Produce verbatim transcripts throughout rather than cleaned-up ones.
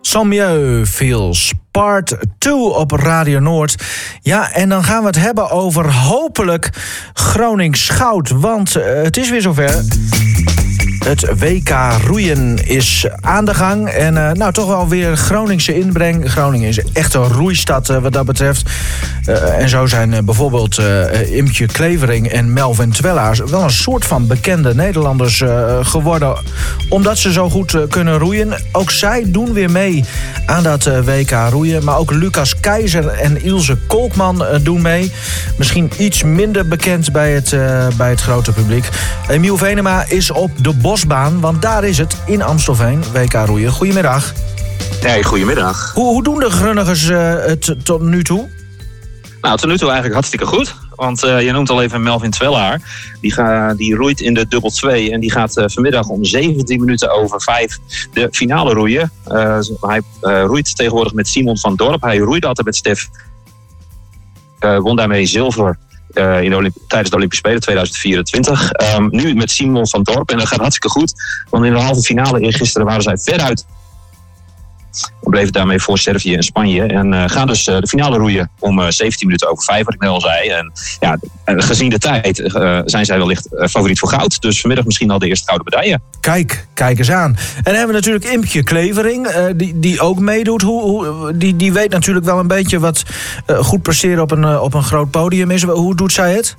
Sans mieux feels part twee op Radio Noord. Ja, en dan gaan we het hebben over hopelijk Gronings goud. Want uh, het is weer zover. Het W K roeien is aan de gang. En uh, nou, toch wel weer Groningse inbreng. Groningen is echt een roeistad uh, wat dat betreft. Uh, en zo zijn uh, bijvoorbeeld uh, Imkje Clevering en Melvin Twellaars wel een soort van bekende Nederlanders uh, geworden. Omdat ze zo goed uh, kunnen roeien. Ook zij doen weer mee aan dat uh, W K roeien. Maar ook Lucas Keizer en Ilse Kolkman uh, doen mee. Misschien iets minder bekend bij het, uh, bij het grote publiek. Emiel Venema is op de Bosbaan, want daar is het in Amstelveen, W K roeien. Goedemiddag. Hey, goedemiddag. Hoe, hoe doen de Grunnigers uh, het tot nu toe? Nou, tot nu toe eigenlijk hartstikke goed. Want uh, je noemt al even Melvin Twellaar. Die, ga, die roeit in de dubbel twee. En die gaat uh, vanmiddag om zeventien minuten over vijf de finale roeien. Uh, hij uh, roeit tegenwoordig met Simon van Dorp. Hij roeide altijd met Stef. Uh, won daarmee zilver. Uh, in de Olymp- tijdens de Olympische Spelen tweeduizend vierentwintig. Um, nu met Simon van Dorp. En dat gaat hartstikke goed. Want in de halve finale eergisteren waren zij veruit. We bleven daarmee voor Servië en Spanje. En uh, gaan dus uh, de finale roeien om uh, zeventien minuten over vijf, wat ik net al zei. En ja, gezien de tijd uh, zijn zij wellicht uh, favoriet voor goud. Dus vanmiddag misschien al de eerste gouden medaille. Kijk, kijk eens aan. En dan hebben we natuurlijk Imkje Clevering, uh, die, die ook meedoet. Hoe, hoe, die, die weet natuurlijk wel een beetje wat uh, goed presteren op een, uh, op een groot podium is. Hoe doet zij het?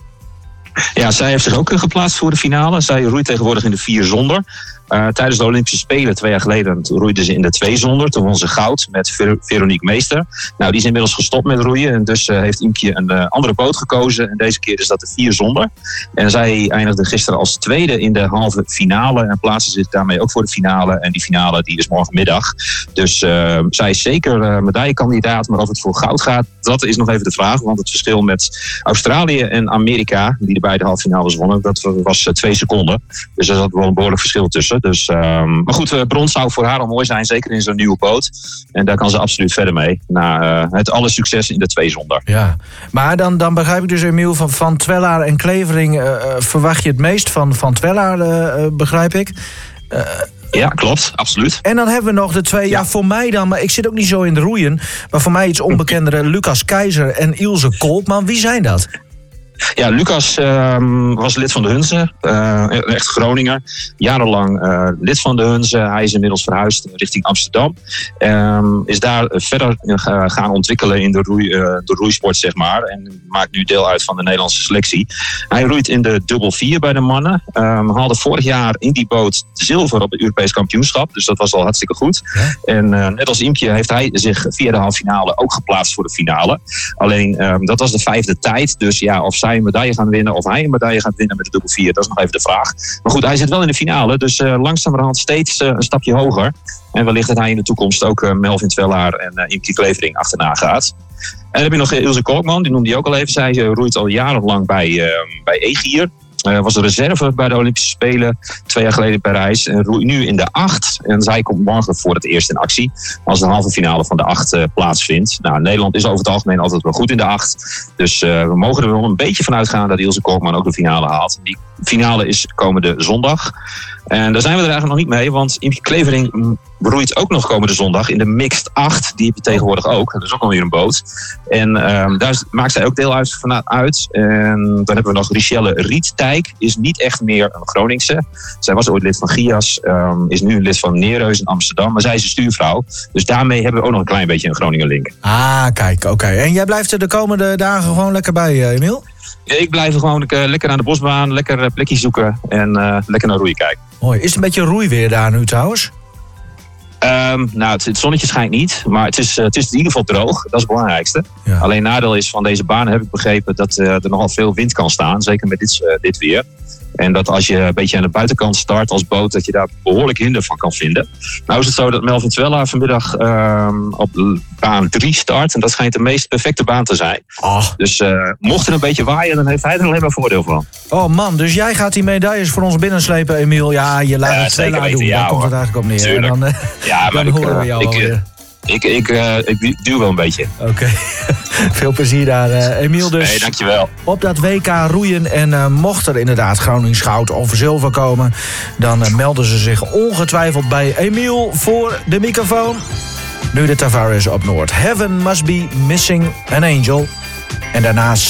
Ja, zij heeft zich ook geplaatst voor de finale. Zij roeit tegenwoordig in de vier zonder. Uh, tijdens de Olympische Spelen twee jaar geleden roeide ze in de twee zonder. Toen won ze goud met Ver- Veronique Meester. Nou, die is inmiddels gestopt met roeien. En dus uh, heeft Imkje een uh, andere boot gekozen. En deze keer is dat de vier zonder. En zij eindigde gisteren als tweede in de halve finale. En plaatste zich daarmee ook voor de finale. En die finale die is morgenmiddag. Dus uh, zij is zeker uh, medaillekandidaat. Maar of het voor goud gaat, dat is nog even de vraag. Want het verschil met Australië en Amerika, die de beide halve finales wonnen, dat was uh, twee seconden. Dus er zat wel een behoorlijk verschil tussen. Dus, um, maar goed, uh, brons zou voor haar al mooi zijn, zeker in zo'n nieuwe boot. En daar kan ze absoluut verder mee. Na uh, het alle succes in de twee zonder. Ja, maar dan, dan begrijp ik dus, Emiel, van, van Twellaar en Clevering uh, verwacht je het meest van, van Twellaar, uh, begrijp ik. Uh, Ja, klopt, absoluut. En dan hebben we nog de twee, ja. ja, voor mij dan, maar ik zit ook niet zo in de roeien, maar voor mij iets onbekendere, Lucas Keizer en Ilse Kolkman. Wie zijn dat? Ja, Lucas uh, was lid van de Hunze, uh, echt Groninger. Jarenlang uh, lid van de Hunze. Hij is inmiddels verhuisd richting Amsterdam. Um, is daar verder uh, gaan ontwikkelen in de, roei, uh, de roeisport, zeg maar. En maakt nu deel uit van de Nederlandse selectie. Hij roeit in de dubbel vier bij de mannen. Um, haalde vorig jaar in die boot zilver op het Europees kampioenschap. Dus dat was al hartstikke goed. Ja. En uh, net als Imkje heeft hij zich via de halve finale ook geplaatst voor de finale. Alleen, um, dat was de vijfde tijd. Dus ja, of zij een medaille gaan winnen of hij een medaille gaat winnen met de dubbel vier, dat is nog even de vraag. Maar goed, hij zit wel in de finale, dus uh, langzamerhand steeds uh, een stapje hoger. En wellicht dat hij in de toekomst ook uh, Melvin Twellaar en uh, Imkje Clevering achterna gaat. En dan heb je nog Ilse Kolkman, die noemde je ook al even. Zij uh, roeit al jarenlang bij, uh, bij Egier. Uh, was de reserve bij de Olympische Spelen twee jaar geleden in Parijs. En roeit nu in de acht. En zij komt morgen voor het eerst in actie. Als de halve finale van de acht uh, plaatsvindt. Nou, Nederland is over het algemeen altijd wel goed in de acht. Dus uh, we mogen er wel een beetje van uitgaan dat Ilse Kolkman ook de finale haalt. Die finale is komende zondag. En daar zijn we er eigenlijk nog niet mee. Want Imkje Clevering roeit ook nog komende zondag in de mixed acht. Die heb je tegenwoordig ook. Dat is ook alweer een boot. En um, daar maakt zij ook deel uit, van uit. En dan hebben we nog Richelle Rietdijk. Is niet echt meer een Groningse. Zij was ooit lid van Gias. Um, is nu lid van Neerheus in Amsterdam. Maar zij is een stuurvrouw. Dus daarmee hebben we ook nog een klein beetje een Groninger link. Ah, kijk, oké. Okay. En jij blijft er de komende dagen gewoon lekker bij, uh, Emiel? Ja, ik blijf gewoon uh, lekker aan de Bosbaan. Lekker uh, plekjes zoeken. En uh, lekker naar roeien kijken. Mooi. Is het een beetje roeiweer daar nu trouwens? Um, nou, het, het zonnetje schijnt niet, maar het is, uh, het is in ieder geval droog. Dat is het belangrijkste. Ja. Alleen nadeel is van deze baan, heb ik begrepen, dat uh, er nogal veel wind kan staan. Zeker met dit, uh, dit weer. En dat als je een beetje aan de buitenkant start als boot, dat je daar behoorlijk hinder van kan vinden. Nou is het zo dat Melvin Twellaar vanmiddag um, op baan drie start. En dat schijnt de meest perfecte baan te zijn. Oh. Dus uh, mocht er een beetje waaien, dan heeft hij er alleen maar voordeel van. Oh man, dus jij gaat die medailles voor ons binnenslepen, Emiel. Ja, je laat uh, het Twellaar doen. Ja, daar komt het eigenlijk op neer. En dan, uh, ja, maar dan ik, horen we jou ik, alweer. Ik, ik, uh, ik duw wel een beetje. Oké, okay. Veel plezier daar, uh, Emiel. Dus hey, dankjewel. Op dat W K roeien. En uh, mocht er inderdaad Gronings goud of zilver komen, dan uh, melden ze zich ongetwijfeld bij Emiel voor de microfoon. Nu de Tavares op Noord. Heaven Must Be Missing an Angel. En daarna